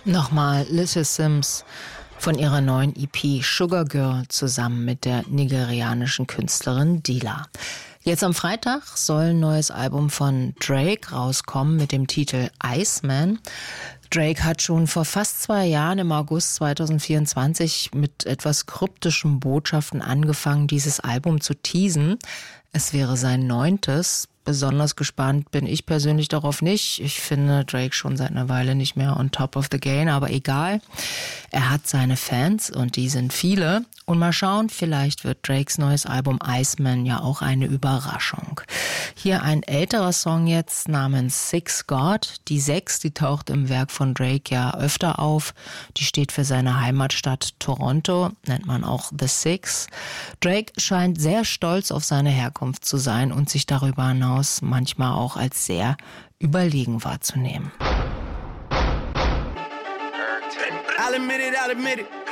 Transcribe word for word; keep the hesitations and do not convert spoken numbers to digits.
Nochmal Little Simz von ihrer neuen E P Sugar Girl zusammen mit der nigerianischen Künstlerin Dila. Jetzt am Freitag soll ein neues Album von Drake rauskommen mit dem Titel Iceman. Drake hat schon vor fast zwei Jahren im August zweitausendvierundzwanzig mit etwas kryptischen Botschaften angefangen, dieses Album zu teasen. Es wäre sein neuntes. Besonders gespannt bin ich persönlich darauf nicht. Ich finde Drake schon seit einer Weile nicht mehr on top of the game, aber egal. Er hat seine Fans und die sind viele. Und mal schauen, vielleicht wird Drakes neues Album Iceman ja auch eine Überraschung. Hier ein älterer Song jetzt namens Six God. Die Sechs, die taucht im Werk von Drake ja öfter auf. Die steht für seine Heimatstadt Toronto, nennt man auch The Six. Drake scheint sehr stolz auf seine Herkunft zu sein und sich darüber hinaus manchmal auch als sehr überlegen wahrzunehmen. I'll admit it, I'll admit it.